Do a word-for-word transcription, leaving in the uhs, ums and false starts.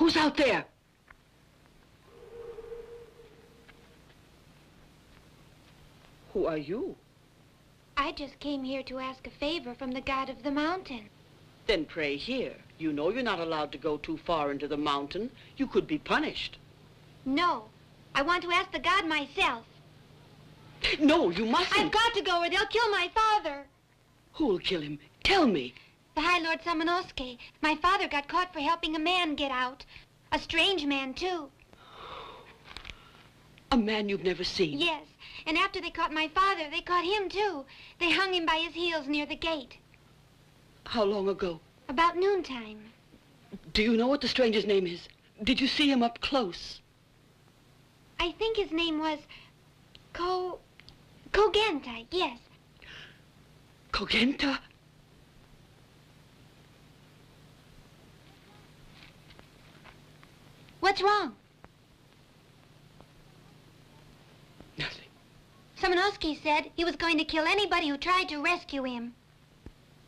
Who's out there? Who are you? I just came here to ask a favor from the god of the mountain. Then pray here. You know you're not allowed to go too far into the mountain. You could be punished. No, I want to ask the god myself. No, you mustn't. I've got to go or they'll kill my father. Who'll kill him? Tell me. The High Lord Samanosuke. My father got caught for helping a man get out. A strange man, too. A man you've never seen? Yes, and after they caught my father, they caught him, too. They hung him by his heels near the gate. How long ago? About noontime. Do you know what the stranger's name is? Did you see him up close? I think his name was Ko... Kogenta, yes. Kogenta? What's wrong? Nothing. Samanosuke said he was going to kill anybody who tried to rescue him.